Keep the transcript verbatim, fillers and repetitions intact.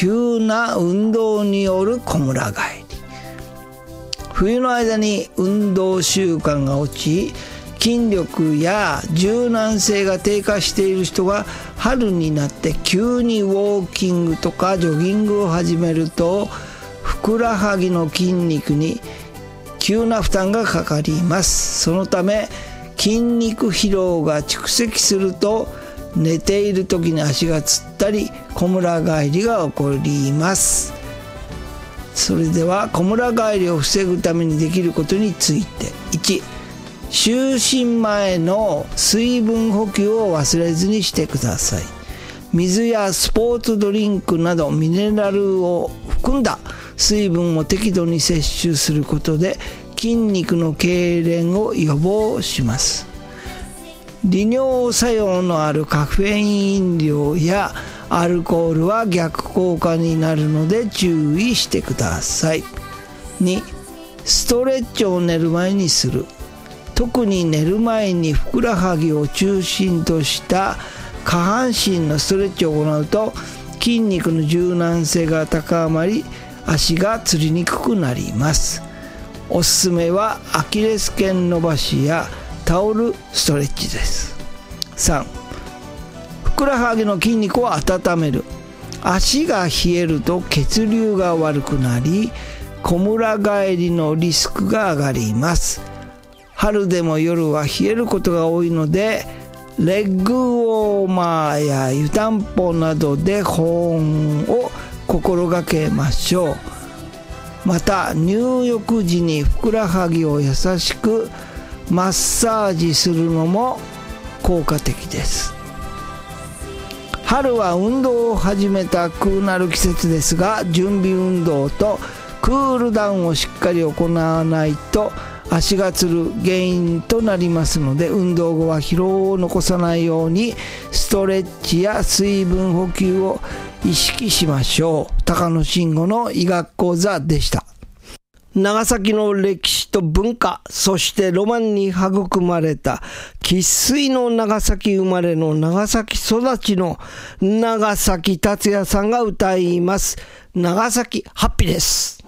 急な運動によるこむら返り。冬の間に運動習慣が落ち、筋力や柔軟性が低下している人が春になって急にウォーキングとかジョギングを始めると、ふくらはぎの筋肉に急な負担がかかります。そのため筋肉疲労が蓄積すると、寝ている時に足がつったりこむら返りが起こります。それではこむら返りを防ぐためにできることについて。いち、就寝前の水分補給を忘れずにしてください。水やスポーツドリンクなどミネラルを含んだ水分を適度に摂取することで筋肉の痙攣を予防します。利尿作用のあるカフェイン飲料やアルコールは逆効果になるので注意してください。に、ストレッチを寝る前にする。特に寝る前にふくらはぎを中心とした下半身のストレッチを行うと筋肉の柔軟性が高まり、足がつりにくくなります。おすすめはアキレス腱伸ばしやタオルストレッチです。さん、ふくらはぎの筋肉を温める。足が冷えると血流が悪くなり、こむら返りのリスクが上がります。春でも夜は冷えることが多いので、レッグウォーマーや湯たんぽなどで保温を心がけましょう。また入浴時にふくらはぎを優しくマッサージするのも効果的です。春は運動を始めたくなる季節ですが、準備運動とクールダウンをしっかり行わないと足がつる原因となりますので、運動後は疲労を残さないようにストレッチや水分補給を意識しましょう。高野慎吾の医学講座でした。長崎の歴史と文化、そしてロマンに育まれた生粋の長崎生まれの長崎育ちの長崎達也さんが歌います。長崎ハッピーです。